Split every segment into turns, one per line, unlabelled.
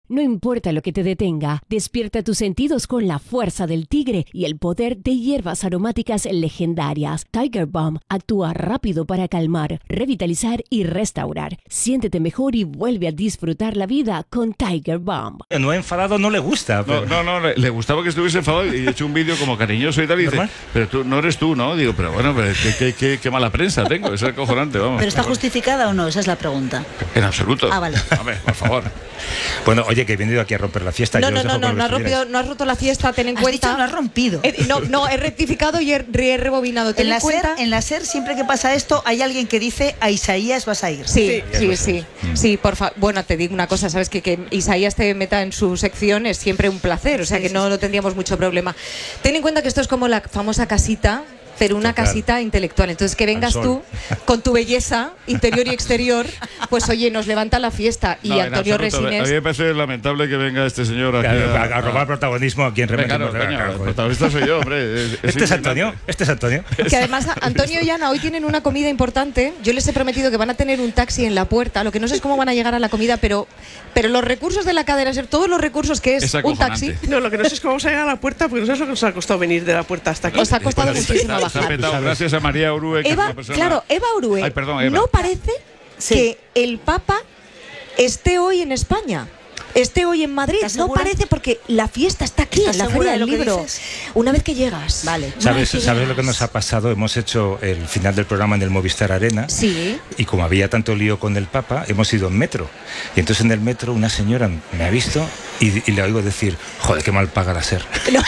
No importa lo que te detenga, despierta tus sentidos con la fuerza del tigre y el poder de hierbas aromáticas legendarias. Tiger Balm actúa rápido para calmar, revitalizar y restaurar. Siéntete mejor y vuelve a disfrutar la vida con Tiger Balm.
No enfadado no le gusta.
Pero... No, le gustaba que estuviese enfadado y he hecho un vídeo como cariñoso y tal y dice, pero tú no eres tú, ¿no? Digo, pero bueno, pero qué mala prensa tengo, es acojonante, vamos.
¿Pero está justificada o no? Esa es la pregunta.
En absoluto.
Ah, vale.
Hombre, por favor.
Bueno, oye, que he venido aquí a romper la fiesta.
No has roto la fiesta, ten en cuenta.
Has dicho no has rompido.
No, he rectificado y he rebobinado.
En la SER, siempre que pasa esto, hay alguien que dice a Isaías vas a ir.
Sí, por favor. Bueno, te digo una cosa, sabes que Isaías te meta en su sección es siempre un placer, o sea que no tendríamos mucho problema. Ten en cuenta que esto es como la famosa casita, pero una casita intelectual. Entonces, que vengas tú con tu belleza interior y exterior, pues oye, nos levanta la fiesta. Y Antonio Resines...
A mí me parece lamentable que venga este señor aquí
a robar protagonismo aquí en Remedio.
El protagonista soy yo, hombre.
Este es Antonio.
Que además, Antonio y Ana hoy tienen una comida importante. Yo les he prometido que van a tener un taxi en la puerta. Lo que no sé es cómo van a llegar a la comida, pero los recursos de la cadena SER, todos los recursos que es un taxi...
No, lo que no sé es cómo vamos a llegar a la puerta, porque no sé lo que nos ha costado venir de la puerta hasta aquí.
Os ha costado muchísimo bajar.
Gracias a María Orue.
Eva Orue.
Ay, perdón, Eva.
¿No parece que el Papa esté hoy en España? Esté hoy en Madrid, no parece, porque la fiesta está aquí, en la Feria del Libro. Una vez que llegas.
Vale.
¿Sabes lo que nos ha pasado? Hemos hecho el final del programa en el Movistar Arena.
Sí.
Y como había tanto lío con el Papa, hemos ido en metro. Y entonces en el metro una señora me ha visto y le oigo decir, joder, qué mal paga la SER.
No.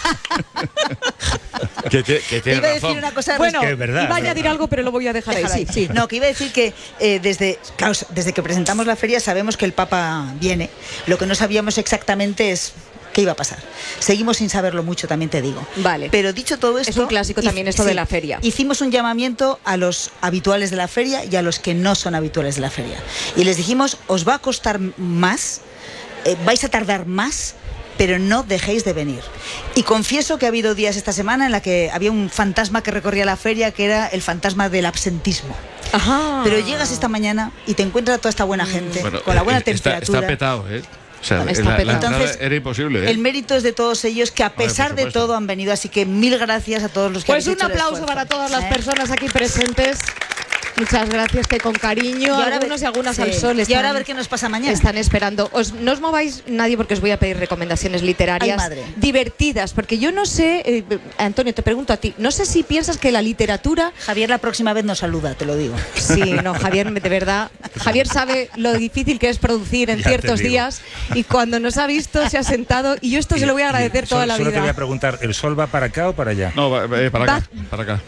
que tiene
iba a
razón.
decir una cosa,
bueno,
que es verdad,
iba a añadir algo, pero lo voy a dejar ahí. Sí.
No, que iba a decir que desde que presentamos la feria sabemos que el Papa viene. Lo que no sabíamos exactamente es qué iba a pasar. Seguimos sin saberlo mucho, también te digo.
Vale.
Pero dicho todo esto...
Es un clásico también esto de la feria.
Hicimos un llamamiento a los habituales de la feria y a los que no son habituales de la feria. Y les dijimos, os va a costar más, vais a tardar más, pero no dejéis de venir. Y confieso que ha habido días esta semana en la que había un fantasma que recorría la feria, que era el fantasma del absentismo.
Ajá.
Pero llegas esta mañana y te encuentras a toda esta buena gente, con la buena temperatura.
Está petado, ¿eh? O sea,
entonces,
era imposible, ¿eh?
El mérito es de todos ellos, que a pesar de todo han venido, así que mil gracias a todos los que
pues
habéis hecho
un aplauso para todas las personas aquí presentes. Muchas gracias, que con cariño, algunos y algunas al sol están,
y ahora a ver qué nos pasa mañana.
Están esperando. No os mováis nadie, porque os voy a pedir recomendaciones literarias divertidas, porque yo no sé, Antonio, te pregunto a ti, no sé si piensas que la literatura...
Javier la próxima vez nos saluda, te lo digo.
Sí, no, Javier, de verdad, Javier sabe lo difícil que es producir en ciertos días, y cuando nos ha visto se ha sentado, y yo esto se lo voy a agradecer toda la vida.
Solo te voy a preguntar, ¿el sol va para acá o para allá?
No, para acá.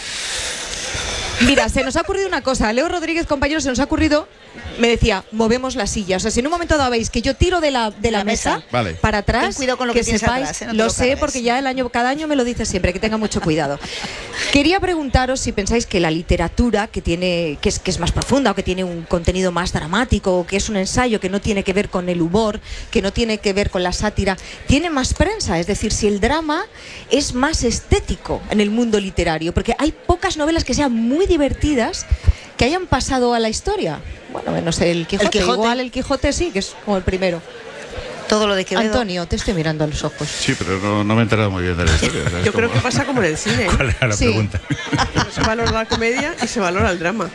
Mira, se nos ha ocurrido una cosa. Leo Rodríguez, compañero, se nos ha ocurrido, me decía, movemos la silla. O sea, si en un momento dado veis que yo tiro de la mesa para atrás,
ten cuidado con lo que
sepáis,
atrás,
lo sé, porque ya cada año me lo dice siempre, que tenga mucho cuidado. Quería preguntaros si pensáis que la literatura, que es más profunda, o que tiene un contenido más dramático, o que es un ensayo que no tiene que ver con el humor, que no tiene que ver con la sátira, tiene más prensa. Es decir, si el drama es más estético en el mundo literario, porque hay pocas novelas que sean muy divertidas que hayan pasado a la historia. Bueno, menos el Quijote. Igual el Quijote sí, que es como el primero.
Todo lo de Quevedo.
Antonio, te estoy mirando a los ojos.
Sí, pero no me he enterado muy bien de la historia.
Yo creo que pasa como en el cine.
¿Cuál era la pregunta?
Se valora la comedia y se valora el drama.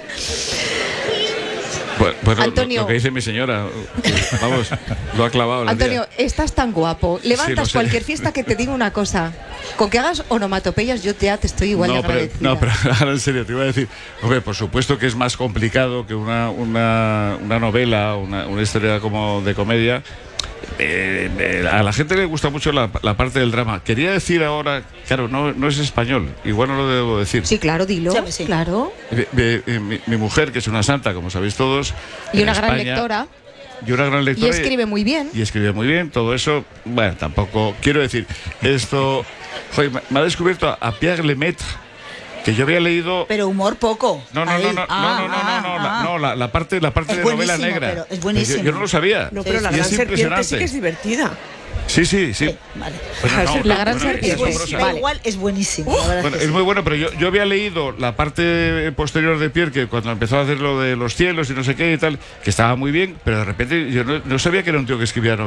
Pues
Antonio,
lo que dice mi señora, vamos, lo ha clavado.
Antonio, estás tan guapo. Levantas cualquier fiesta, que te digo una cosa. Con que hagas onomatopeyas, yo ya te estoy igual de agradecida.
No, pero ahora en serio, te iba a decir, hombre, por supuesto que es más complicado que una novela, una historia como de comedia. A la gente le gusta mucho la parte del drama. Quería decir ahora, claro, no es español, igual no lo debo decir.
Sí, claro, dilo. Sí. Claro.
Mi mujer, que es una santa, como sabéis todos,
y una gran lectora.
Y una gran lectora.
Y escribe muy bien.
Y escribe muy bien, todo eso. Bueno, tampoco quiero decir esto. Joder, me ha descubierto a Pierre Lemaitre, que yo había leído.
Pero humor poco.
No, la parte de novela negra.
Pero es buenísimo.
Yo no lo sabía.
No, pero la gran serpiente sí que es divertida.
Sí.
Vale.
La gran serpiente.
Igual es buenísimo.
Bueno, es muy bueno, pero yo había leído la parte posterior de Pierre, que cuando empezó a hacer lo de los cielos y no sé qué y tal, que estaba muy bien, pero de repente yo no sabía que era un tío que escribía novelas.